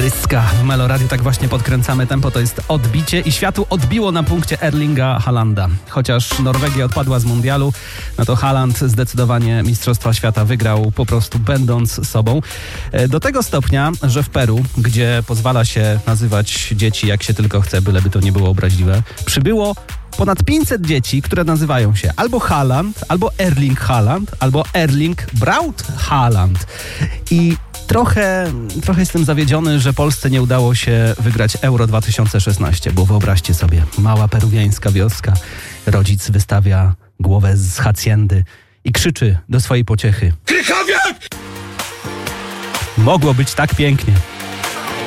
Pryska w Meloradiu, tak właśnie podkręcamy tempo, to jest odbicie i światu odbiło na punkcie Erlinga Haalanda. Chociaż Norwegia odpadła z mundialu, no to Haaland zdecydowanie Mistrzostwa Świata wygrał, po prostu będąc sobą. Do tego stopnia, że w Peru, gdzie pozwala się nazywać dzieci jak się tylko chce, byleby to nie było obraźliwe, przybyło ponad 500 dzieci, które nazywają się albo Haaland, albo Erling Haaland, albo Erling Braut Haaland. I trochę jestem zawiedziony, że Polsce nie udało się wygrać Euro 2016, bo wyobraźcie sobie, mała peruwiańska wioska, rodzic wystawia głowę z haciendy i krzyczy do swojej pociechy: Krychowiak! Mogło być tak pięknie.